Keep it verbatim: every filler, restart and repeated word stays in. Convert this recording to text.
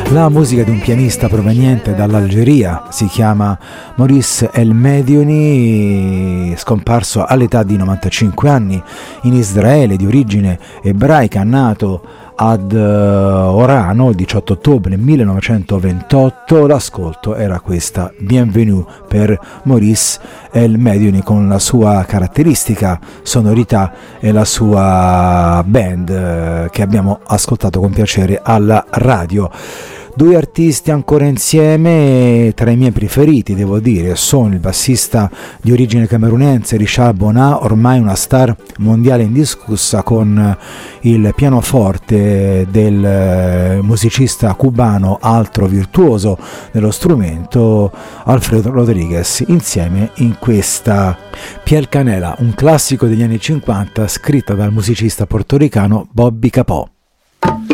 La musica di un pianista proveniente dall'Algeria, si chiama Maurice El Medioni, scomparso all'età di novantacinque anni, in Israele, di origine ebraica, nato ad Orano il diciotto ottobre millenovecentoventotto. L'ascolto era questa, Bienvenue, per Maurice El Medioni, con la sua caratteristica sonorità e la sua band che abbiamo ascoltato con piacere alla radio. Due artisti ancora insieme, tra i miei preferiti devo dire, sono il bassista di origine camerunense Richard Bona, ormai una star mondiale indiscussa, con il pianoforte del musicista cubano, altro virtuoso dello strumento, Alfredo Rodriguez, insieme in questa Piel Canela, un classico degli anni cinquanta scritta dal musicista portoricano Bobby Capó.